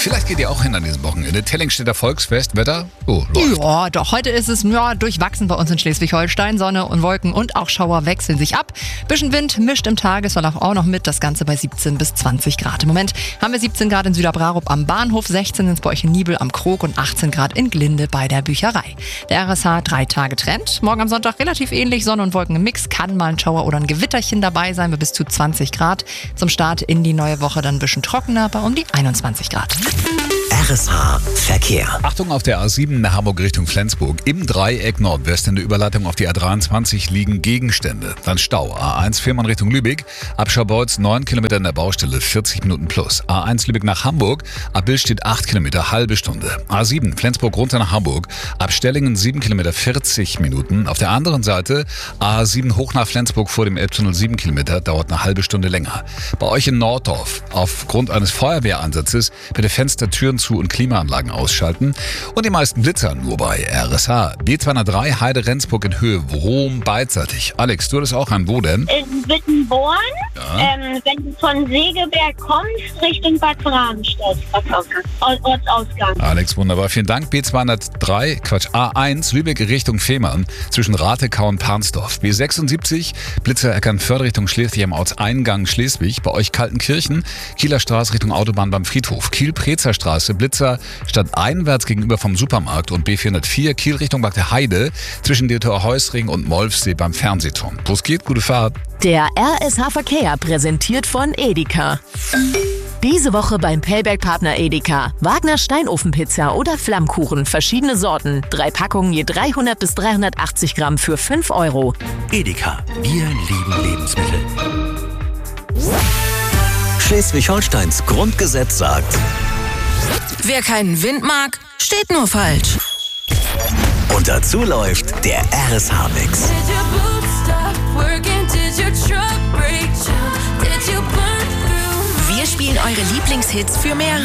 Vielleicht geht ihr auch hin an diesem Wochenende. Tellingstädter Volksfest, Wetter? Oh, läuft. Ja, doch heute ist es durchwachsen bei uns in Schleswig-Holstein. Sonne und Wolken und auch Schauer wechseln sich ab. Bisschen Wind mischt im Tagesverlauf auch noch mit. Das Ganze bei 17 bis 20 Grad. Im Moment haben wir 17 Grad in Süderbrarup am Bahnhof, 16 sind es bei euch in Niebel am Krog und 18 Grad in Glinde bei der Bücherei. Der RSH 3 Tage Trend. Morgen am Sonntag relativ ähnlich. Sonne und Wolken im Mix. Kann mal ein Schauer oder ein Gewitterchen dabei sein bei bis zu 20 Grad. Zum Start in die neue Woche dann ein bisschen trockener bei um die 21 Grad. RSH Verkehr. Achtung auf der A7 nach Hamburg Richtung Flensburg. Im Dreieck Nordwest in der Überleitung auf die A23 liegen Gegenstände. Dann Stau. A1 Fehmarn Richtung Lübeck. Ab Scharbeutz 9 Kilometer in der Baustelle, 40 Minuten plus. A1 Lübeck nach Hamburg. Ab Billstedt 8 Kilometer, halbe Stunde. A7 Flensburg runter nach Hamburg. Ab Stellingen 7 Kilometer, 40 Minuten. Auf der anderen Seite A7 hoch nach Flensburg vor dem Elbtunnel 7 Kilometer, dauert eine halbe Stunde länger. Bei euch in Norddorf aufgrund eines Feuerwehreinsatzes bitte Fenster, Türen zu und Klimaanlagen ausschalten. Und die meisten Blitzer nur bei RSH. B203 Heide-Rendsburg in Höhe Rom beidseitig. Alex, du hattest auch einen, wo denn? In Wittenborn, Ja. wenn du von Segeberg kommst, Richtung Bad Bramstedt, Ortsausgang. Alex, wunderbar. Vielen Dank. A1 Lübeck Richtung Fehmarn zwischen Ratekau und Parnsdorf. B76 Blitzer Eckernförde Richtung Schleswig am Ortseingang Schleswig. Bei euch Kaltenkirchen, Kieler Straße Richtung Autobahn beim Friedhof. Kiel-Prezer Straße, Blitzer stadteinwärts gegenüber vom Supermarkt und B404 Kiel Richtung Bad der Heide zwischen Detor-Heusring und Molfsee beim Fernsehturm. Wo es geht, gute Fahrt. Der RSH Verkehr präsentiert von Edeka. Diese Woche beim Payback-Partner Edeka. Wagner Steinofenpizza oder Flammkuchen, verschiedene Sorten. 3 Packungen je 300 bis 380 Gramm für 5 €. Edeka. Wir lieben Lebensmittel. Schleswig-Holsteins Grundgesetz sagt: Wer keinen Wind mag, steht nur falsch. Und dazu läuft der RSH-Mix. Wir spielen eure Lieblingshits für mehr